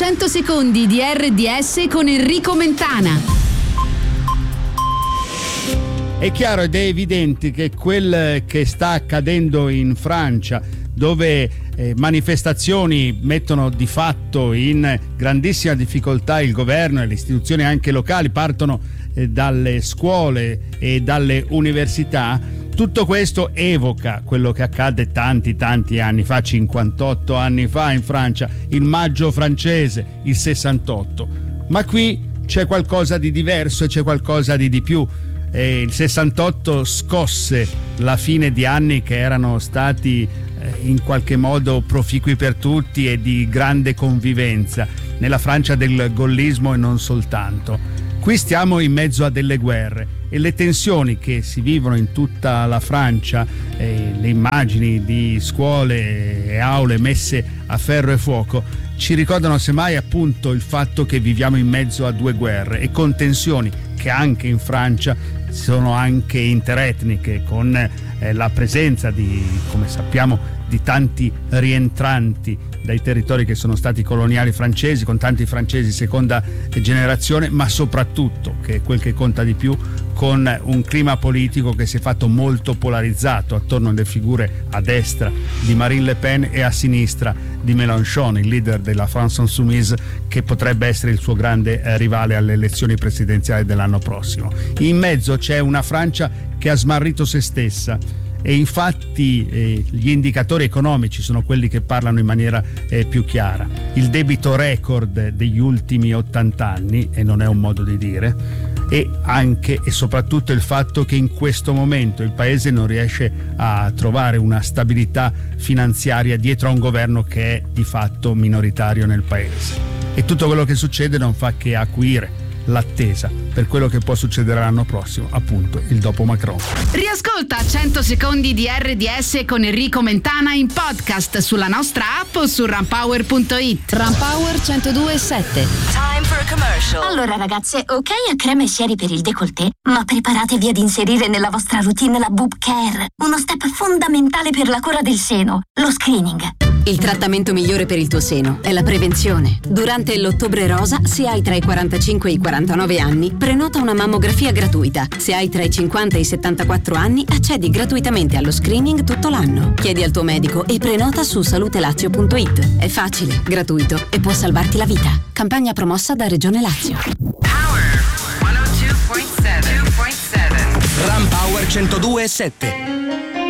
100 secondi di RDS con Enrico Mentana. È chiaro ed è evidente che quel che sta accadendo in Francia, dove manifestazioni mettono di fatto in grandissima difficoltà il governo e le istituzioni anche locali, partono dalle scuole e dalle università, tutto questo evoca quello che accadde tanti anni fa, 58 anni fa in Francia, il maggio francese, il 68. Ma qui c'è qualcosa di diverso e c'è qualcosa di più. Il 68 scosse la fine di anni che erano stati in qualche modo proficui per tutti e di grande convivenza nella Francia del gollismo e non soltanto. Qui stiamo in mezzo a delle guerre e le tensioni che si vivono in tutta la Francia, le immagini di scuole e aule messe a ferro e fuoco ci ricordano semmai appunto il fatto che viviamo in mezzo a due guerre e con tensioni che anche in Francia sono anche interetniche, con la presenza di, come sappiamo, di tanti rientranti dai territori che sono stati coloniali francesi, con tanti francesi seconda generazione, ma soprattutto, che è quel che conta di più, con un clima politico che si è fatto molto polarizzato attorno alle figure a destra di Marine Le Pen e a sinistra di Mélenchon, il leader della France Insoumise, che potrebbe essere il suo grande rivale alle elezioni presidenziali dell'anno prossimo. In mezzo c'è una Francia che ha smarrito se stessa e infatti gli indicatori economici sono quelli che parlano in maniera più chiara. Il debito record degli ultimi 80 anni, e non è un modo di dire, e anche e soprattutto il fatto che in questo momento il paese non riesce a trovare una stabilità finanziaria dietro a un governo che è di fatto minoritario nel paese. E tutto quello che succede non fa che acuire l'attesa per quello che può succedere l'anno prossimo, appunto il dopo Macron. Riascolta 100 secondi di RDS con Enrico Mentana in podcast sulla nostra app o su runpower.it. Runpower 102.7. Time for a commercial. Allora ragazze, ok a creme e sieri per il décolleté, ma preparatevi ad inserire nella vostra routine la boob care, uno step fondamentale per la cura del seno, lo screening. Il trattamento migliore per il tuo seno è la prevenzione. Durante l'Ottobre Rosa, se hai tra i 45 e i 49 anni, prenota una mammografia gratuita. Se hai tra i 50 e i 74 anni, accedi gratuitamente allo screening tutto l'anno. Chiedi al tuo medico e prenota su salutelazio.it. È facile, gratuito e può salvarti la vita. Campagna promossa da Regione Lazio. Power 102.7. Runpower 102.7.